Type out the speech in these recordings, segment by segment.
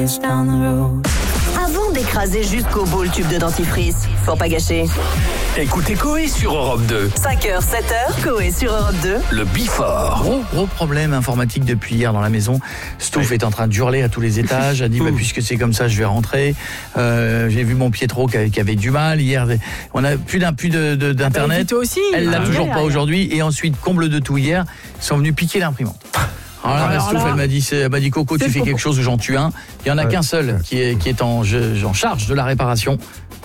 years down the road. Avant d'écraser jusqu'au bout le tube de dentifrice, pour pas gâcher. Écoutez Coé sur Europe 2. 5h, 7h, Coé sur Europe 2. Le Before. Gros problème informatique depuis hier dans la maison. Stouff est en train de hurler à tous les étages. A dit puisque c'est comme ça, je vais rentrer. J'ai vu mon Pietro qui avait du mal hier. On a plus d'internet. Toi aussi. Elle l'a toujours pas aujourd'hui. Et ensuite, comble de tout hier, ils sont venus piquer l'imprimante. Alors là, Stouff, elle m'a dit Coco, tu fais quelque chose ou j'en tue un. Il y en a qu'un seul qui est en charge de la réparation.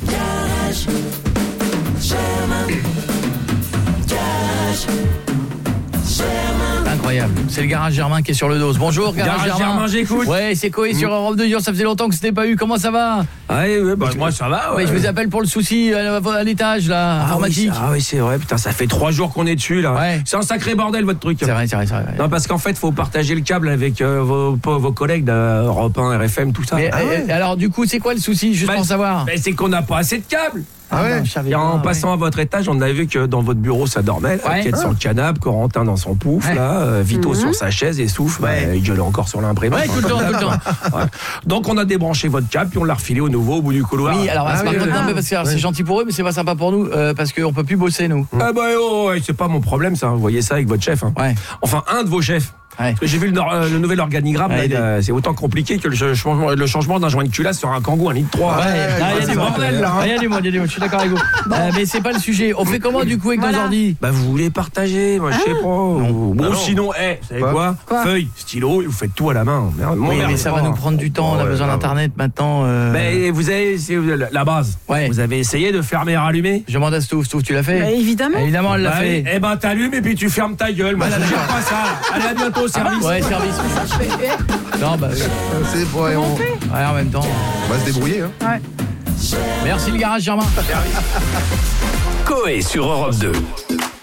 Incroyable. C'est le Garage Germain qui est sur le dos. Bonjour Garage Germain, j'écoute. Ouais, c'est Coé sur Europe 2. Ça faisait longtemps que c'était pas eu. Comment ça va? Moi ça va. Ouais, je vous appelle pour le souci à l'étage là, informatique. Oui, c'est vrai. Putain, ça fait 3 jours qu'on est dessus là. Ouais. C'est un sacré bordel votre truc. C'est vrai. Non, parce qu'en fait, faut partager le câble avec vos collègues d'Europe 1, RFM, tout ça. Mais, alors du coup, c'est quoi le souci juste pour savoir? C'est qu'on n'a pas assez de câbles. Ouais. Et en passant à votre étage, on a vu que dans votre bureau ça dormait, Kate sur le canapé, Corentin dans son pouf là, Vito sur sa chaise et Souffle, il gueulait encore sur l'imprimante. Ouais, tout le temps. Ouais. Donc on a débranché votre câble puis on l'a refilé au nouveau au bout du couloir. Oui, alors par contre, non, mais parce que c'est gentil pour eux, mais c'est pas sympa pour nous parce qu'on peut plus bosser nous. C'est pas mon problème ça. Vous voyez ça avec votre chef. Ouais. Enfin un de vos chefs. Ouais. Parce que j'ai vu le nouvel organigramme, c'est autant compliqué que le changement d'un joint de culasse sur un Kangoo 1,3 litre. Il y a du bordel là. Il y a du monde, je suis d'accord avec vous. Mais c'est pas le sujet. On fait comment du coup avec nos ordi? Vous voulez partager, moi je sais pas. Sinon, vous savez quoi? Feuille, stylo, et vous faites tout à la main. Mais ça va nous prendre du temps, on a besoin d'internet maintenant. Vous avez la base. Ouais. Vous avez essayé de fermer et rallumer? Je demande à Stouff, tu l'as fait? Évidemment. Évidemment, elle l'a fait. T'allumes et puis tu fermes ta gueule. Moi, je gère pas ça. Allez, à bientôt. Service. Ouais, service. Non, c'est bon, ouais, en même temps. On va se débrouiller. Hein. Ouais. Merci le Garage Germain. Coé sur Europe 2.